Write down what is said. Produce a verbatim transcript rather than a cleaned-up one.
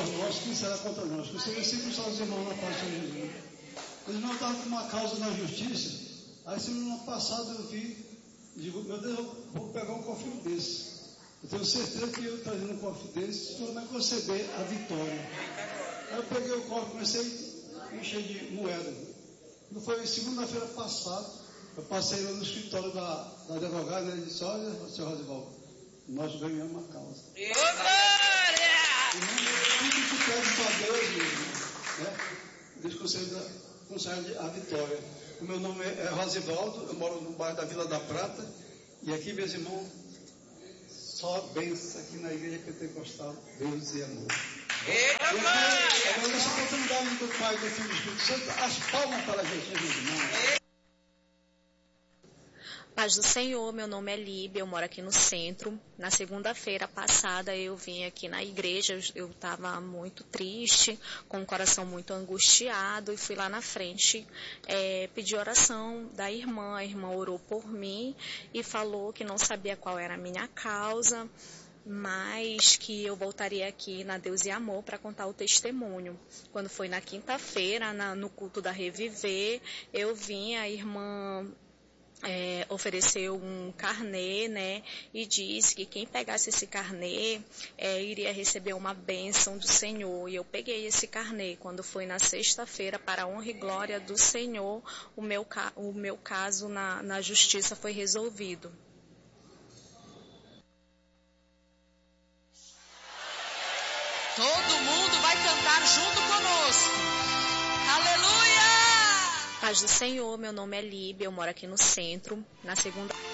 nós, quem será contra nós? Que o Senhor sempre está os irmãos na paz de Jesus. Os irmãos estavam com uma causa na justiça. Aí, semana passada, eu vi, digo, meu Deus, eu vou pegar um cofre desse. Eu tenho certeza que eu trazendo um cofre desse, o Senhor vai conceder a vitória. Aí eu peguei o cofre, comecei a encher de moeda. Não foi segunda-feira passada, eu passei lá no escritório da, da advogada, e ele disse, olha, senhor Rosivaldo, nós ganhamos a causa. E tudo que pede para Deus, né? Deus concede, concede a vitória. O meu nome é Rosivaldo, eu moro no bairro da Vila da Prata, e aqui, meus irmãos, só bênção aqui na igreja pentecostal, Deus e amor. Agora, nessa oportunidade do Pai, do Filho e do Espírito Santo, as palmas para Jesus, meus irmãos. Paz do Senhor, meu nome é Líbia, eu moro aqui no centro. Na segunda-feira passada eu vim aqui na igreja, eu estava muito triste, com o coração muito angustiado, e fui lá na frente é, pedir oração da irmã. A irmã orou por mim e falou que não sabia qual era a minha causa, mas que eu voltaria aqui na Deus e Amor para contar o testemunho. Quando foi na quinta-feira, na, no culto da Reviver, eu vim, a irmã É, ofereceu um carnê, né, e disse que quem pegasse esse carnê é, iria receber uma bênção do Senhor. E eu peguei esse carnê. Quando foi na sexta-feira, para a honra e glória do Senhor, o meu, o meu caso na, na justiça foi resolvido. Todo mundo vai cantar junto conosco. Aleluia! Paz do Senhor, meu nome é Líbia, eu moro aqui no centro. Na segunda